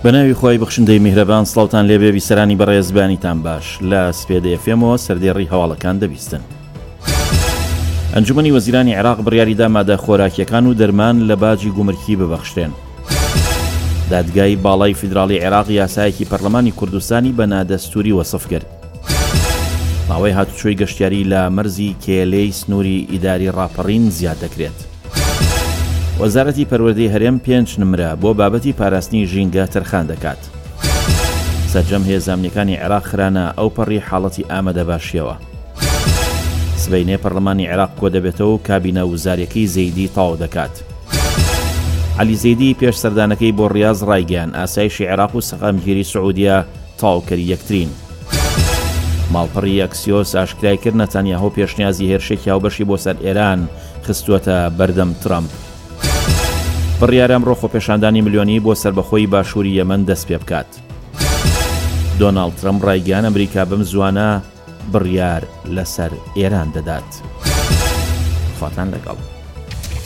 بەناوی خۆی بەخشندەی میهرەبان سڵاوتان لێبێ بیسەرانی بەڕێزبانیتان باش لە سپێدە FM سەردێڕی هەواڵەکان دەبیستن. ئەنجومەنی وەزیرانی عێراق بڕیاریدا مادە خۆراکیەکان و دەرمان لە باجی گومرکی ببەخشرێن. دادگای باڵای فیدراڵی عێراق یاسایەکی پەرلەمانی کوردستانی بە نادەستوری وەسف کرد. ماوەی هاتوچۆی گەشتیاری لە مەرزی کێلەی سنووری ئیداری ڕاپەڕین زیاد دەکرێت. وەزارەتی پەروەردەی هەرێم 5 نمرە بۆ بابەتی پاراستنی ژینگە تەرخان دەکات. سەرجەم هێزانەکانی عێراق خرانە ئەو پەڕی حاڵەتی ئامادە باشیەوە. سبەینێ پەرلەمانی عێراق کۆ دەبێتەوە و کابینە وزارەکەی زەیدی تاو دەکات. عەلی زەیدی پێش سەردانەکەی بۆ ڕیاض ڕایگەیاند ئاسایشی عێراق و سەقامگیری سعودیە تاوکەری یەکترین. ماڵپەڕی ئەکسیۆس ئاشکرای کرد نەتانیاهۆ پێشنیازی هێرشێکی هاوبەشی بۆ سەر ئێران خستووەتە بەردەم ترەمپ. بڕیارە ئەمڕۆ خۆپێشاندانی ملیۆنی بۆ سەربەخۆی باشووری یەمەن دەست پێ بکات. دۆناڵد ترەمپ ڕایگەیاند ئەمریکا بەم زوانە بڕیار لەسەر ئێران دەدات. خواتان لەگەڵ.